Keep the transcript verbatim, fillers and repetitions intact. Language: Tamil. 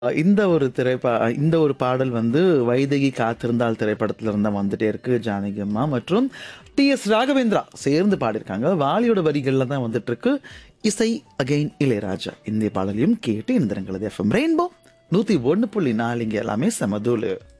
இந்த ஒரு திரைப்பா இந்த ஒரு பாடல் வந்து வைதகி காத்திருந்தால் திரைப்படத்துல இருந்து தான் வந்துட்டே இருக்கு. ஜானகி அம்மா மற்றும் டி எஸ் ராகவேந்திரா சேர்ந்து பாடியிருக்காங்க. வாலியோட வரிகள்ல தான் வந்துட்டு இருக்கு. இசை அகைன் இளையராஜா. இந்த பாடலையும் கேட்டு இணைந்திருங்கள். எஃப்எம் ரெயின்போ நூத்தி ஒன்று புள்ளி நாலு இங்க எல்லாமே சமதூளு.